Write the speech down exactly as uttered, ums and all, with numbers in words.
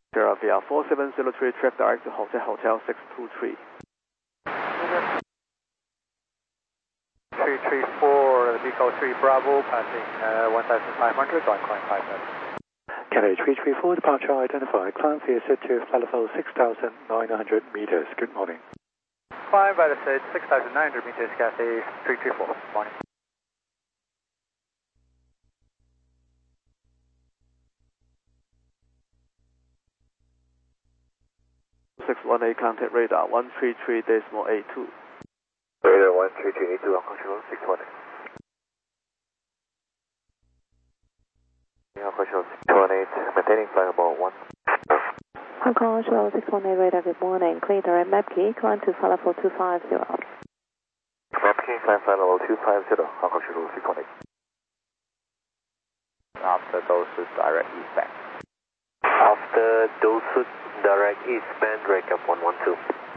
Via four seven zero three, trip direct to Hotel Hotel six two three. three three four, Vico three Bravo, passing uh, one thousand five hundred, on climb five seven. Cathay three three four, departure identified, climb via set to flight level six thousand nine hundred meters. Good morning. Climb by the set six thousand nine hundred meters, Cathay three three four, morning. six one eight, contact radar one three three decimal eight two. Radar one three three eight two, on control six one eight. On control six one eight, maintaining flight level one. Hong Kong Control six one eight radar, good morning. Clear direct map key, climb to flight level two five zero. Map key, climb flight level two five zero, Hong Kong Control six one eight. After Dosud, direct eastbound. After Dosud, direct eastbound, break up one one two.